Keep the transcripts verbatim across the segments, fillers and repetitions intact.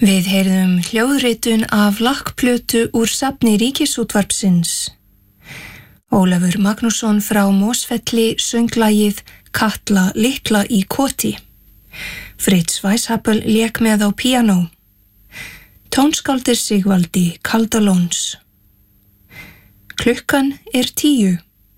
Við heyrðum hljóðritun af lakkplötu úr safni Ríkisútvarpsins. Ólafur Magnússon frá Mosfelli söng lagið Katla litla í koti. Fritz Weishaupt lék með á píanó. Tónskáldið Sigvaldi Kaldalóns. Klukkan er tíu.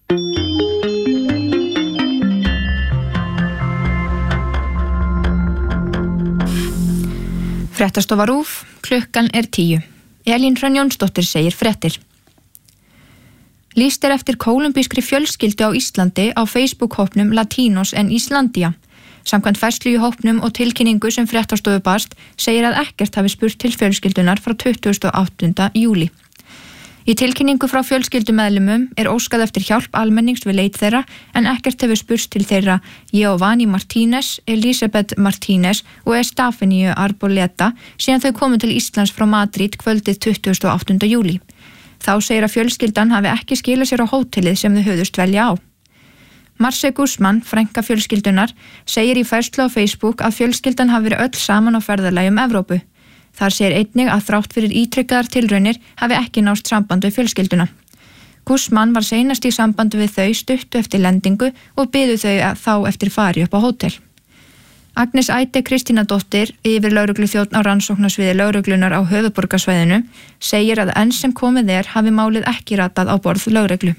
Fréttastofa RÚV, klukkan er tíu. Elín Hrönn Jónsdóttir segir fréttir. Lýst er eftir kólumbískri fjölskyldu á Íslandi á Facebook-hópnum Latinos en Íslandia. Samkvæmt færslu í hópnum og tilkynningu sem fréttastofu barst segir að ekkert hafi spurt til fjölskyldunar frá tuttugasta og áttunda júlí. Í tilkynningu frá fjölskyldumeðlimum er óskað eftir hjálp almennings við leit þeirra en ekkert hefur spurst til þeirra Giovanni Martínez, Elizabeth Martínez og Estefania Arboleta síðan þau komu til Íslands frá Madrid kvöldið tuttugasta og áttunda júlí. Þá segir að fjölskyldan hafi ekki skilað sér á hótelið sem þau höfðust dvelja á. Marce Guzman, frænka fjölskyldunar, segir í færslu á Facebook að fjölskyldan hafi verið öll saman á ferðalagi um Evrópu. Þar segir einnig að þrátt fyrir ítrykkaðar tilraunir hafi ekki nást samband við fjölskylduna. Guzman var seinast í sambandi við þau stuttu eftir lendingu og biðu þau þá eftir fari upp á hótel. Agnes Æti Kristínadóttir, yfir lögregluþjónn á rannsóknarsviði lögreglunar á höfuðborgarsvæðinu, segir að enn sem komið er hafi málið ekki ratað á borð lögreglu.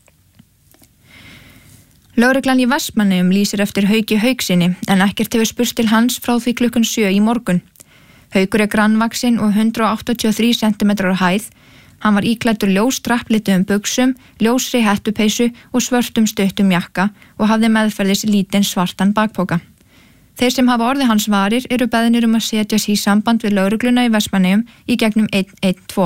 Lögreglan í Vestmannaeyjum lýsir eftir Hauki Haukssyni en ekkert hefur spurst til hans frá því klukkan sjö í morgun. Haukur er grannvaxinn og hundrað áttatíu og þrír sentimetrar á hæð. Hann var íklæddur ljós drapplituðum buxum, ljósri hettupeysu og svörtum stuttum jakka og hafði meðferðis lítinn svartan bakpoka. Þeir sem hafa orðið hans varir eru beðnir um að setja sig í samband við lögregluna í Vestmannaeyjum í gegnum einn einn tvö.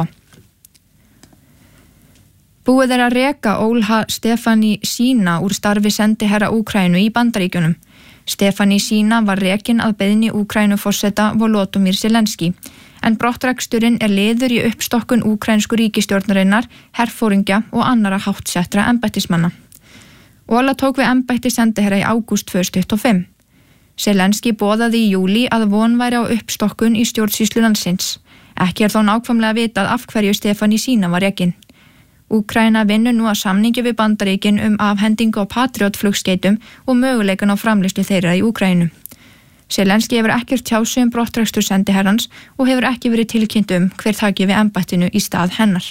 Búið er að reka Olha Stefanishyna úr starfi sendiherra Úkraínu í Bandaríkjunum. Stefanishyna var rekin að beiðni Úkraínuforseta Volodymyr Zelenski, en brottreksturinn er liður í uppstokkun úkraínsku ríkisstjórnarinnar, herforingja og annara háttsettra embættismanna. Ola tók við embætti sendiherra í ágúst tvö þúsund tuttugu og fimm. Zelenski boðaði í júlí að von væri á uppstokkun í stjórnsýslu landsins. Ekki er þó nákvæmlega vitað af hverju Stefanishyna var rekin. Úkraína vinnur nú að samningi við Bandaríkin um afhendingu á Patriot flugskeytum og möguleikan á framleiðslu þeirra í Úkraínu. Zelenski hefur ekkert tjáð sig um brottrekstur sendiherrans og hefur ekki verið tilkynnt um hver taki við embættinu í stað hennar.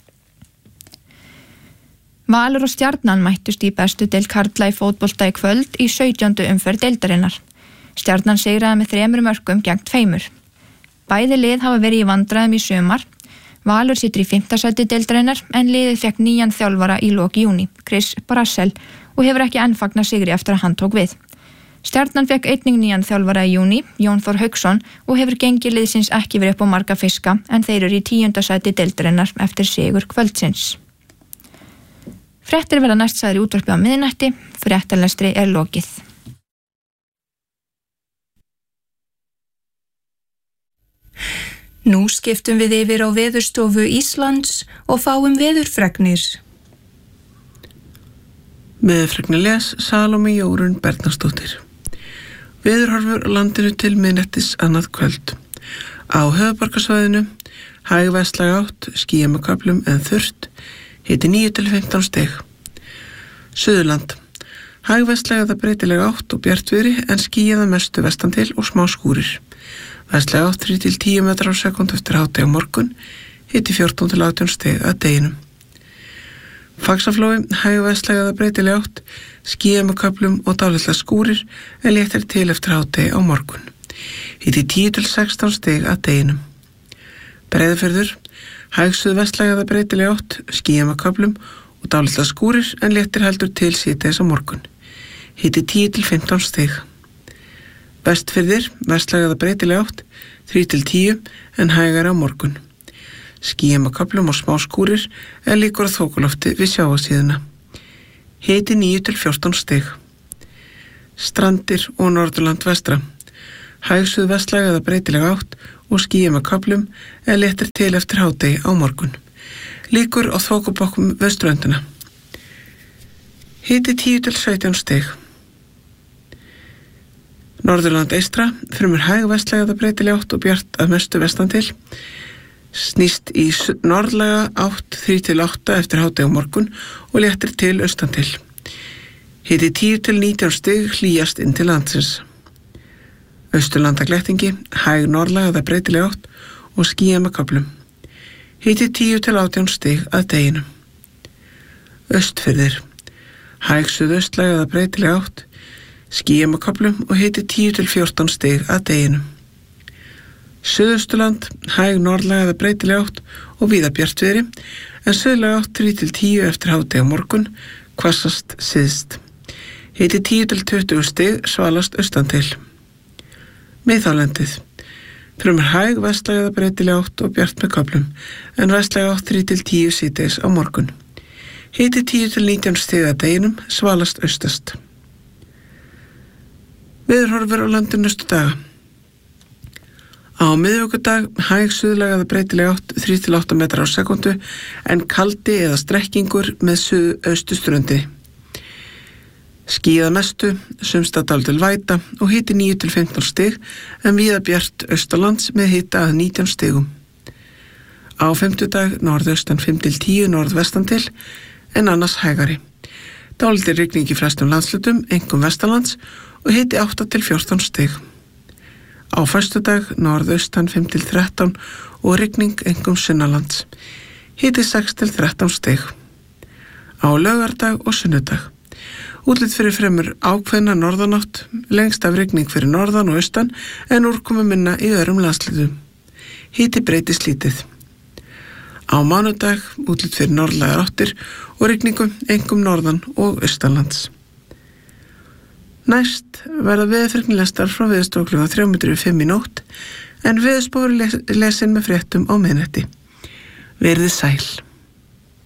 Valur og Stjarnan mættust í bestu deild karla í fótbolta í kvöld í sautjándu umferð deildarinnar. Stjarnan sigraði með þremur mörkum gegn tveimur. Bæði lið hafa verið í vandræðum í sumar. Valur situr í fimmta sæti deildarinnar en liðið fekk nýjan þjálfara í lok júní, Chris Brassel, og hefur ekki enn fagnað sigri eftir að hann tók við. Stjarnan fekk einnig nýjan þjálfara í júní, Jón Þór Hauksson, og hefur gengið liðsins ekki verið upp á marga fiska en þeir eru í tíunda sæti deildarinnar eftir sigur kvöldsins. Fréttir verða næst sagðir í útvarpi á miðnætti, fréttalestri er lokið. Nú skiptum við yfir á Veðurstofu Íslands og fáum veðurfregnir. Veðurfregnir les Salóme Jórunn Bernharðsdóttir. Veðurhorfur landinu til miðnættis annað kvöld. Á höfuðborgarsvæðinu hæg vestlæg átt, skýjað með köflum en þurrt, hiti níu til fimmtán stig. Suðurland. Hæg vestlæg eða breytileg átt og bjartviðri en skýjað að mestu vestan til og smá skúrir. Vestlæg átt þrír til tíu metrar á sekúndu eftir hádegi á morgun, hiti fjórtán til átján stig að deginum. Faxaflói, hæg vestlæg eða breytileg átt, skýjað með köflum og dálitla skúrir en léttir til eftir hádegi á morgun. Hiti tíu til sextán stig að deginum. Breiðafjörður, hæg suðvestlæg eða breytileg átt, skýjað með köflum og dálitla skúrir en léttir heldur til síðdegis á morgun. Hiti tíu til fimmtán stig. Vestfirðir, vestlæg eða breytileg átt, þrír til tíu en hægari á morgun. Skýjað með köflum og smá skúrir en líkur á þokulofti við sjávarsíðuna. Hiti níu til fjórtán stig. Strandir og Norðurland vestra. Hæg suðvestlæg eða breytileg átt og skýjað með köflum en léttir til eftir hádegi á morgun. Líkur á þokubokkum við ströndina. Hiti tíu til sautján stig. Norðurland eystra, fremur hæg vestlæga eða breytileg átt og bjart að mestu vestan til. Snýst í norðlæga átt þrjú til átta eftir hádegi á morgun og léttir til austan til. Hiti tíu til nítján stig, hlýjast inn til landsins. Austurlanda glettingi, hæg norðlæga eða breytileg átt og skýjað með köflum. Hiti tíu til átján stig að deginum. Austfirðir, hæg suðaustlæga eða breytileg átt, skýjað með köflum og hiti tíu til fjórtán stig að deginum. Suðausturland, hæg norðlæga eða breytileg átt og víða bjartviðri, en suðlæga átt þrjú til tíu eftir hádegi á morgun, hvassast syðst. Hiti tíu til tuttugu stig, svalast austan til. Miðhálendið, fremur hæg vestlæga eða breytileg átt og bjart með köflum, en vestlæga átt þrjú til tíu síðdegis á morgun. Hiti tíu til nítján stig að deginum, svalast austast. Veðurhorfur á landinu næstu daga. Á miðvikudag hæg suðlæga eða breytileg átt þrjú til átta metrar á sekúndu en kaldi eða strekkingur með suðaustuströndinni. Skýjað að mestu, sumstað dálítil væta og hiti níu til fimmtán stig en víða bjart austalands með hita að nítján stigum. Á fimmtudag norðaustan fimm til tíu norðvestan til en annars hægari. Dálítil rigning í flestum landslutum, einkum vestanlands og hiti átta til fjórtán stig. Á föstudag norðaustan fimm til þrettán og rigning einkum sunnanlands. Hiti sex til þrettán stig. Á laugardag og sunnudag. Útlit fyrir fremur ákveðna norðanátt, lengst af rigning fyrir norðan og austan en úrkomu minna í öðrum landslutum. Hiti breytist lítið. Á mánudag útlit fyrir norðlægar áttir og rigningu einkum norðan og austanlands. Næst verða veðurfregnilestar frá Veðurstofu klukkan þrjú mínútur yfir fimm í nótt en veðurspá verður lesin með fréttum á miðnætti. Verið sæl.